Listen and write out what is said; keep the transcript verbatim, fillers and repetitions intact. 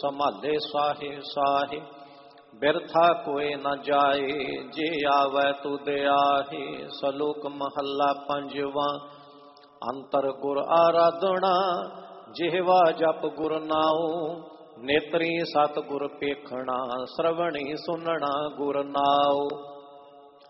संभाले साहे साहे बिरथा कोई न जाए जे आवे तू दयाहे। सलोक महला पंजवा अंतर गुर आराधना जिहवा जप गुर नाओ। नेत्री सत गुर पेखना श्रवणी सुनना गुर नाओ।